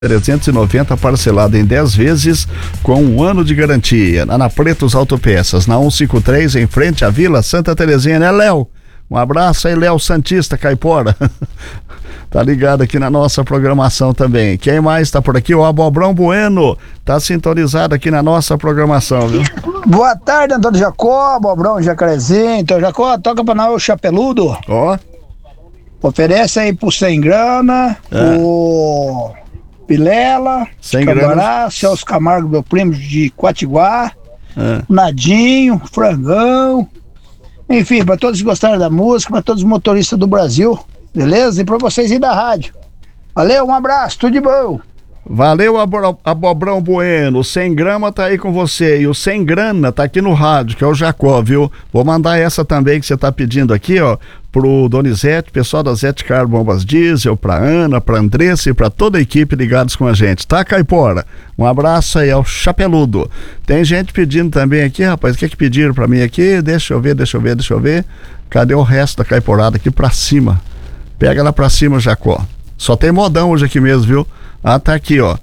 390 parcelado em 10 vezes com 1 ano de garantia. Na Pretos Autopeças, na 153, em frente à Vila Santa Terezinha, né, Léo? Um abraço aí, Léo Santista, Caipora. Tá ligado aqui na nossa programação também. Quem mais tá por aqui? O Abobrão Bueno tá sintonizado aqui na nossa programação, viu? Boa tarde, Antônio Jacó, Abobrão, Jacarezinho. Então, Jacó, toca pra nós o Chapeludo. Ó. Oferece aí pro Sem Grana, o Pilela, Camará, Celso Camargo, meu primo de Quatiguá, Nadinho, Frangão, enfim, para todos que gostaram da música, para todos os motoristas do Brasil, beleza? E para vocês aí da rádio. Valeu, um abraço, tudo de bom. Valeu, Abobrão Bueno. O Sem Grama tá aí com você. E o Sem Grana tá aqui no rádio, que é o Jacó, viu? Vou mandar essa também que você tá pedindo aqui, ó, pro Donizete, pessoal da Zete Car Bombas Diesel, pra Ana, pra Andressa e pra toda a equipe ligados com a gente, tá, Caipora? Um abraço aí ao Chapeludo. Tem gente pedindo também aqui, rapaz, o que pediram pra mim aqui? Deixa eu ver. Cadê o resto da Caiporada? Aqui pra cima. Pega lá pra cima, Jacó. Só tem modão hoje aqui mesmo, viu? Ah, tá aqui, ó.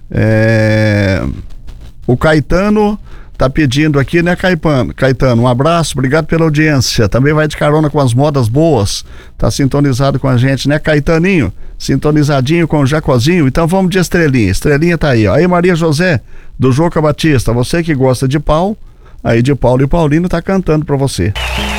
O Caetano tá pedindo aqui, né, Caetano? Um abraço, obrigado pela audiência. Também vai de carona com as modas boas. Tá sintonizado com a gente, né, Caetaninho? Sintonizadinho com o Jacozinho. Então vamos de Estrelinha. Estrelinha tá aí, ó. Aí, Maria José, do Joca Batista. Você que gosta de pau, aí de Paulo e Paulino tá cantando pra você.